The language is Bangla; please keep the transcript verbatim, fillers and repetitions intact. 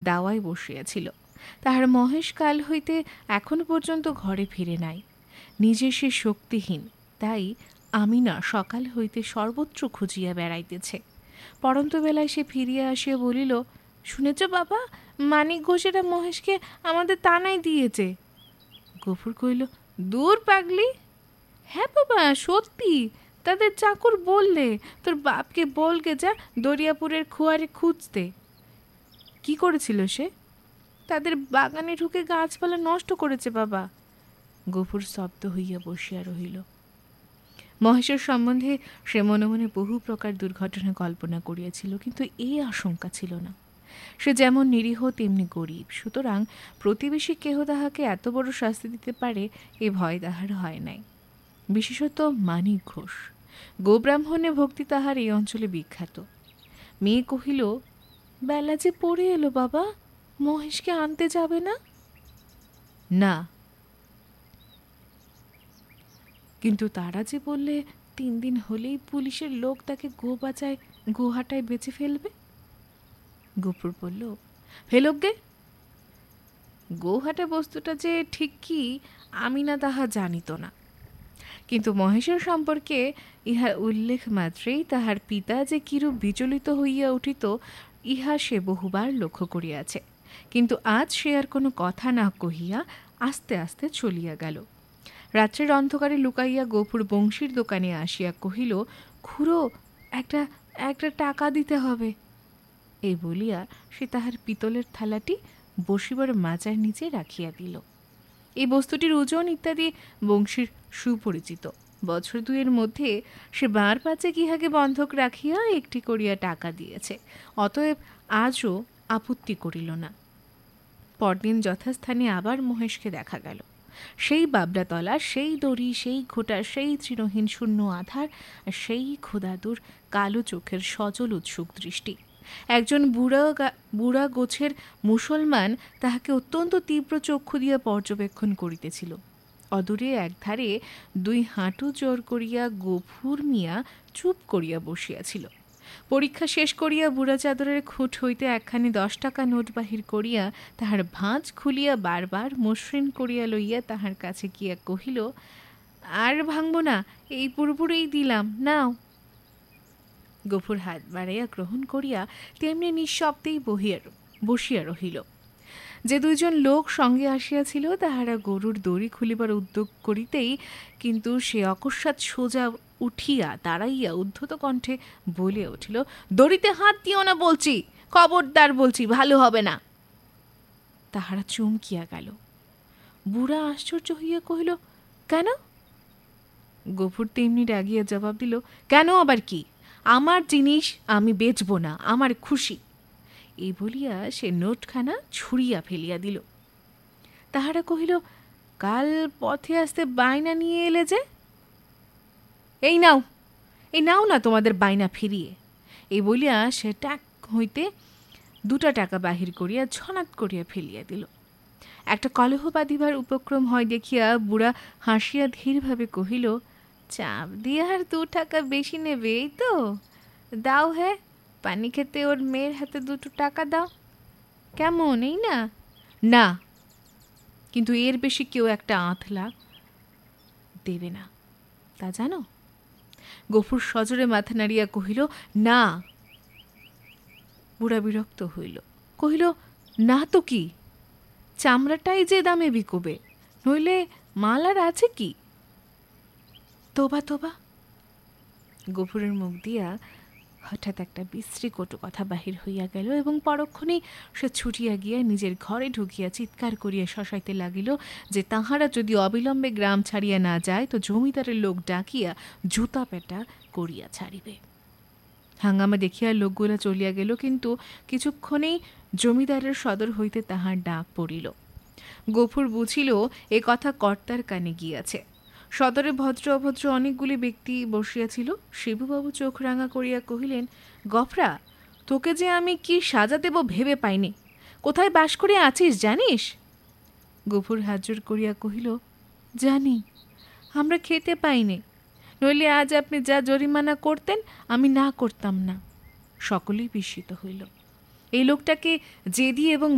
দাওয়ায় বসিয়াছিল। তাহার মহেশ কাল হইতে এখনো পর্যন্ত ঘরে ফিরে নাই। নিজে সে শক্তিহীন, তাই আমিনা সকাল হইতে সর্বত্র খুঁজিয়া বেড়াইতেছে। পরন্ত বেলায় সে ফিরিয়া আসিয়া বলিল, শুনেছ বাবা, মানিক ঘোষেরা মহেশকে আমাদের তানায় দিয়েছে। গফুর কইল, দূর পাগলি। হ্যাঁ বাবা, সত্যি, তাদের চাকর বললে তোর বাপকে বলকে যা দরিয়াপুরের খুয়ারে খুঁজতে। কি করেছিল সে? তাদের বাগানে ঢুকে গাছপালা নষ্ট করেছে বাবা। গফুর স্তব্ধ হইয়া বসিয়া রহিল। মহেশের সম্বন্ধে সে মনে মনে বহু প্রকার দুর্ঘটনা কল্পনা করিয়াছিল, কিন্তু এই আশঙ্কা ছিল না। সে যেমন নিরীহ তেমনি গরিব, সুতরাং প্রতিবেশী কেহ তাহাকে এত বড় শাস্তি দিতে পারে এ ভয় তাহার হয় নাই। বিশেষত মানিক ঘোষ, গোব্রাহ্মণে ভক্তি তাহার এই অঞ্চলে বিখ্যাত। মেয়ে কহিল, বেলা যে পড়ে এলো বাবা, মহেশকে আনতে যাবে না? না, কিন্তু তারা যে বললে তিন দিন হলেই পুলিশের লোক তাকে গো বাঁচায় গোহাটায় বেঁচে ফেলবে। গফুর বলল, ফেলক গে। গোহাটা বস্তুটা যে ঠিক কি আমি না তাহা জানিত না, কিন্তু মহেশের সম্পর্কে ইহা উল্লেখ মাত্রেই তাহার পিতা যে কিরূপ বিচলিত হইয়া উঠিত ইহা সে বহুবার লক্ষ্য করিয়াছে। কিন্তু আজ সে আর কোনো কথা না কহিয়া আস্তে আস্তে চলিয়া গেল। রাত্রের অন্ধকারে লুকাইয়া গফুর বংশীর দোকানে আসিয়া কহিল, খুড়ো, একটা একটা টাকা দিতে হবে। এই বলিয়া সে তাহার পিতলের থালাটি বসিবার মাচার নিচে রাখিয়া দিল। এই বস্তুটির ওজন ইত্যাদি বংশীর সুপরিচিত। বছর দুয়ের মধ্যে সে বার পাঁচে ইহাকে বন্ধক রাখিয়া একটি করিয়া টাকা দিয়েছে, অতএব আজও আপত্তি করিল না। পরদিন যথাস্থানে আবার মহেশকে দেখা গেল। সেই বাবলাতলা, সেই দড়ি, সেই ঘোটা, সেই তৃণহীন শূন্য আধার, আর সেই ক্ষুধাতুর কালো চোখের সজল উৎসুক দৃষ্টি। একজন বুড়া বুড়া গোছের মুসলমান তাহাকে অত্যন্ত তীব্র চক্ষু দিয়া পর্যবেক্ষণ করিতেছিল। অদূরে একধারে দুই হাঁটু জোর করিয়া গফুর মিয়া চুপ করিয়া বসিয়াছিল। পরীক্ষা শেষ করিয়া বুড়া চাদরের খুঁট হইতে একখানি দশ টাকা নোট বাহির করিয়া তাহার ভাঁজ খুলিয়া বারবার মসৃণ করিয়া লইয়া তাহার কাছে গিয়া কহিল, আর ভাঙব না, এই পুরোপুরি দিলাম, নাও। গফুর হাত বাড়াইয়া গ্রহণ করিয়া তেমনি নিঃশব্দেই বহিয়া বসিয়া রহিল। যে দুইজন লোক সঙ্গে আসিয়াছিল তাহারা গরুর দড়ি খুলিবার উদ্যোগ করিতেই কিন্তু সে অকস্মাৎ সোজা উঠিয়া দাঁড়াইয়া উদ্ধত কণ্ঠে বলিয়া উঠিল, দড়িতে হাত দিও না বলছি, খবরদার বলছি, ভালো হবে না। তাহারা চমকিয়া গেল। বুড়া আশ্চর্য হইয়া কহিল, কেন? গফুর তেমনি রাগিয়া জবাব দিল, কেন আবার কি? আমার জিনিস আমি বেচব না, আমার খুশি। এই বলিয়া সে নোটখানা ছুঁড়িয়া ফেলিয়া দিল। তাহারা কহিল, কাল পথে আসতে বায়না নিয়ে এলে যে? এই নাও, এই নাও না তোমাদের বায়না ফিরিয়ে। এই বলিয়া সে টাক হইতে দুটা টাকা বাহির করিয়া ঝনাত করিয়া ফেলিয়া দিল। একটা কলহ বাঁধিবার উপক্রম হয় দেখিয়া বুড়া হাসিয়া ধীরভাবে কহিল, চাপ দিয়ে আর দু টাকা বেশি নেবে, এই তো? দাও, হ্যাঁ, পানি খেতে ওর মেয়ের হাতে দুটো টাকা দাও। কেমন, এই না? না, কিন্তু এর বেশি কেউ একটা আঁতলা দেবে না, তা জানো? গফুর সজোরে মাথা নাড়িয়া কহিল, না। বুড়া বিরক্ত হইল, কহিল, না তো কি, চামড়াটাই যে দামে বিকোবে, নইলে মাল আর আছে কি? তোবা তোবা। গফুরের মুখ দিয়া হঠাৎ একটা বিশ্রী কটু কথা বাহির হইয়া গেল এবং পরক্ষণেই সে ছুটিয়া গিয়া নিজের ঘরে ঢুকিয়া চিৎকার করিয়া শশাইতে লাগিল যে তাহারা যদি অবিলম্বে গ্রাম ছাড়িয়া না যায় তো জমিদারের লোক ডাকিয়া জুতা পেটা করিয়া ছাড়িবে। হাঙ্গামা দেখিয়া লোকগুলা চলিয়া গেল, কিন্তু কিছুক্ষণেই জমিদারের সদর হইতে তাহার ডাক পড়িল। গফুর বুঝিল এ কথা কর্তার কানে গিয়াছে। সদরে ভদ্র অভদ্র অনেকগুলি ব্যক্তি বসিয়াছিল। শিবুবাবু চোখ রাঙা করিয়া কহিলেন, গফরা, তোকে যে আমি কি সাজা দেব ভেবে পাইনি। কোথায় বাস করে আছিস জানিস? গফুর হাজর করিয়া কহিল, জানি, আমরা খেতে পাইনি, নইলে আজ আপনি যা জরিমানা করতেন আমি না করতাম না। সকলেই বিস্মিত হইল। এই লোকটাকে জেদি এবং